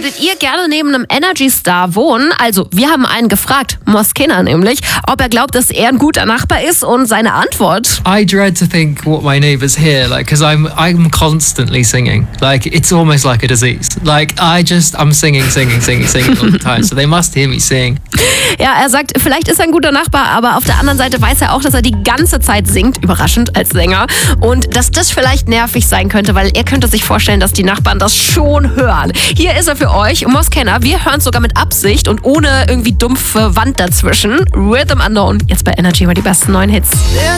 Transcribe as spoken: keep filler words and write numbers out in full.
Würdet ihr gerne neben einem Energy-Star wohnen? Also, wir haben einen gefragt, Moskena nämlich, ob er glaubt, dass er ein guter Nachbar ist, und seine Antwort: I dread to think what my neighbours hear, like, because I'm I'm constantly singing. Like, it's almost like a disease. Like, I just, I'm singing, singing, singing, singing all the time. So they must hear me sing. Ja, er sagt, vielleicht ist er ein guter Nachbar, aber auf der anderen Seite weiß er auch, dass er die ganze Zeit singt, überraschend als Sänger, und dass das vielleicht nervig sein könnte, weil er könnte sich vorstellen, dass die Nachbarn das schon hören. Hier ist er für euch, Moskena. Wir hören es sogar mit Absicht und ohne irgendwie dumpfe Wand dazwischen. Rhythm Unknown, jetzt bei Energy über die besten neuen Hits. Der